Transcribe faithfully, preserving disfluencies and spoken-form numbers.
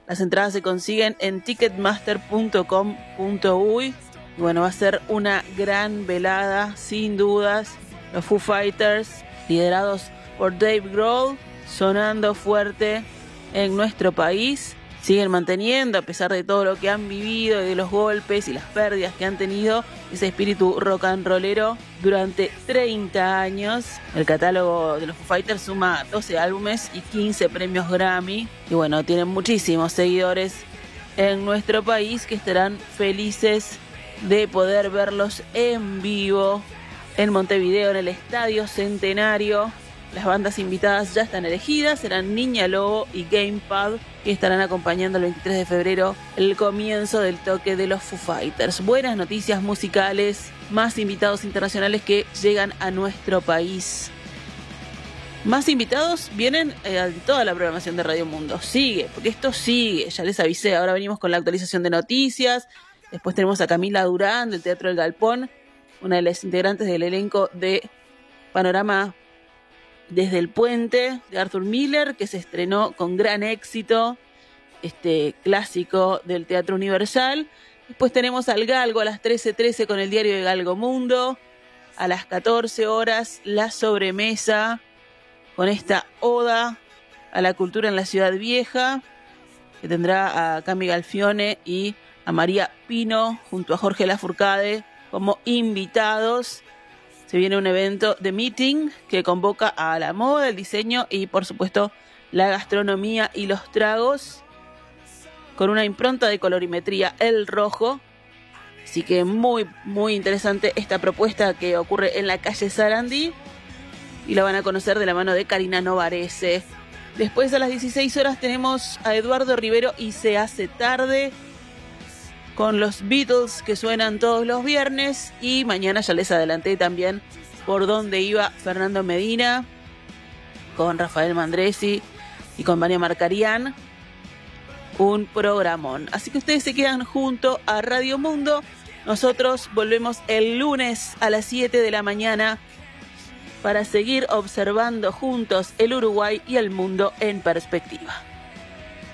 Las entradas se consiguen en ticketmaster punto com punto uy. Y bueno, va a ser una gran velada, sin dudas. Los Foo Fighters, liderados por Dave Grohl, sonando fuerte en nuestro país. Siguen manteniendo, a pesar de todo lo que han vivido y de los golpes y las pérdidas que han tenido, ese espíritu rock and rollero durante treinta años. El catálogo de los Foo Fighters suma doce álbumes y quince premios Grammy. Y bueno, tienen muchísimos seguidores en nuestro país que estarán felices de poder verlos en vivo en Montevideo, en el Estadio Centenario. Las bandas invitadas ya están elegidas, serán Niña Lobo y Gamepad, que estarán acompañando el veintitrés de febrero el comienzo del toque de los Foo Fighters. Buenas noticias musicales, más invitados internacionales que llegan a nuestro país. Más invitados vienen eh, de toda la programación de Radio Mundo. Sigue, porque esto sigue, ya les avisé. Ahora venimos con la actualización de noticias. Después tenemos a Camila Durán del Teatro del Galpón, una de las integrantes del elenco de Panorama Desde el Puente, de Arthur Miller, que se estrenó con gran éxito, este clásico del Teatro Universal. Después tenemos al Galgo a las trece trece con el diario de Galgo Mundo. A las catorce horas, La Sobremesa, con esta oda a la cultura en la Ciudad Vieja, que tendrá a Cami Galfione y a María Pino, junto a Jorge Lafourcade, como invitados. Se viene un evento de meeting que convoca a la moda, el diseño y, por supuesto, la gastronomía y los tragos, con una impronta de colorimetría El Rojo. Así que muy, muy interesante esta propuesta que ocurre en la calle Sarandí y la van a conocer de la mano de Karina Novarese. Después, a las dieciséis horas, tenemos a Eduardo Rivero y Se Hace Tarde, con los Beatles que suenan todos los viernes. Y mañana ya les adelanté también por dónde iba Fernando Medina, con Rafael Mandresi y con Vania Marcarián. Un programón. Así que ustedes se quedan junto a Radio Mundo. Nosotros volvemos el lunes a las siete de la mañana para seguir observando juntos el Uruguay y el mundo en perspectiva.